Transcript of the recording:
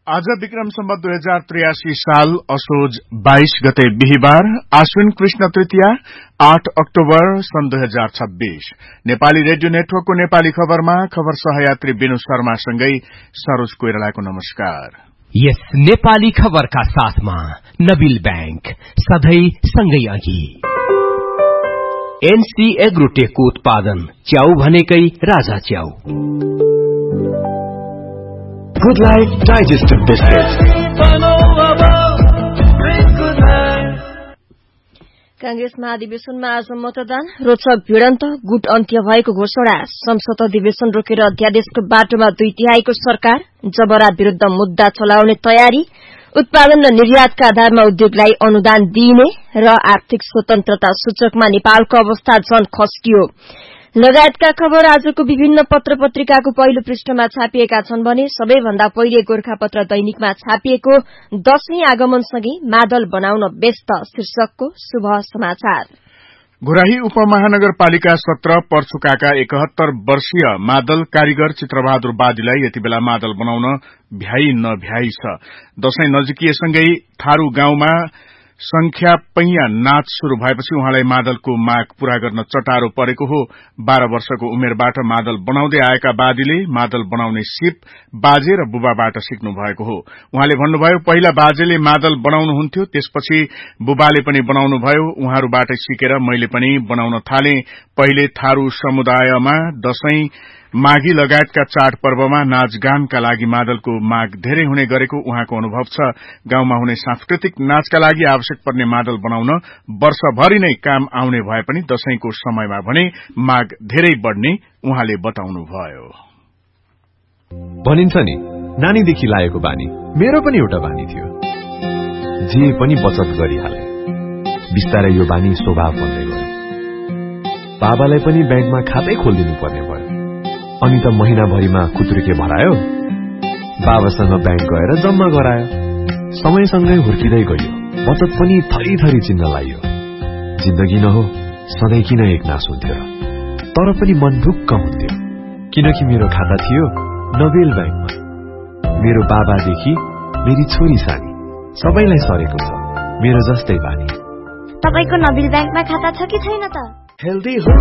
आज विक्रम सम्वत 2083 साल असोज 22 गते बिहीबार आश्विन कृष्ण तृतीया 8 अक्टोबर सन् 2026 नेपाली रेडियो नेटवर्कको नेपाली खबरमा खबर सहयात्री बिनु शर्मासँगै सरोज कोइरालाको नमस्कार। यस नेपाली खबरका साथमा नबिल बैंक सधैं सँगै अघि। एनसी एग्रोटेकको उत्पादन च्याउ भनेकै राजा च्याउ। Good Life Digestive Biscuits। Congress महाधिवेशनमा आज मतदान, रोचक भिडन्त, गुट अन्त्य भएको घोषणा, संसद अधिवेशन रोकेर अध्यादेशको बाटोमा 2/3 सरकार, जबरा विरूद्ध मुद्दा चलाउने तयारी, उत्पादन र निर्यातका आधारमा उद्योगलाई अनुदान दिइने र आर्थिक स्वतन्त्रता सूचकमा नेपालको अवस्था झन खस्कियो लगायतका खबर आजको विभिन्न पत्र पत्रिकाको पहिलो पृष्ठमा छापिएका छन् भने सबैभन्दा पहिले गोरखापत्र दैनिकमा छापिएको दशैं आगमनसँगै मादल बनाउन व्यस्त शीर्षकको शुभ समाचार। घोराही उपमहानगरपालिका 17 पर्चुकाका 71 वर्षीय मादल कारीगर चित्रबहादुर बादीलाई यति बेला मादल बनाउन भ्याई नभ्याई छ। दशैं नजिकिएसँगै थारू गाउँमा संख्या पैया नाच शुरू भएपछि उहाँलाई मादलको माग पूरा गर्न चटारो परेको हो। 12 वर्षको उमेरबाट मादल बनाउँदै आएका बादीले मादल बनाउने सिप बाजे र बुबाबाट सिक्नु भएको हो। उहाँले भन्नुभयो, पहिला बाजेले मादल बनाउनुहुन्थ्यो, त्यसपछि बुबाले पनि बनाउनुभयो, उहाँहरूबाट सिकेर मैले पनि बनाउन थाले। पहिले थारू समुदायमा दशैं माघी लगायतका चाड पर्वमा नाचगानका लागि मादलको माग धेरै हुने गरेको उहाँको अनुभव छ। गाउँमा हुने सांस्कृतिक नाचका लागि आवश्यक पर्ने मादल बनाउन वर्षभरि नै काम आउने भए पनि दशैंको समयमा भने माग धेरै बढ़ने उहाँले बताउनुभयो। भनिन्छ नि, नानीदेखि लागेको बानी मेरो पनि एउटा बानी थियो, जे पनि बचत गरिहाले। बिस्तारै यो बानी स्वभाव बन्दै गयो। बाबालाई पनि ब्याङ्कमा खातै खोलिदिनु पर्ने भयो। अनि त महिनाभरिमा खुत्रुके भरायो, बाबासँग ब्याङ्क गएर जम्मा गरायो। समयसँगै हुर्किँदै गयो, बचत पनि थरी चिन्न लाग्यो। जिन्दगी न हो सधैँ किन एक नास हुन्थ्यो र, तर पनि मन ढुक्क हुन्थ्यो, किनकि मेरो खाता थियो नबेल ब्याङ्कमा। मेरो बाबादेखि मेरी छोरी सानी सबैलाई सरेको छ मेरो जस्तै बानी। तपाईको नबेल ब्याङ्कमा खाता छ कि छैन त? हेल्दी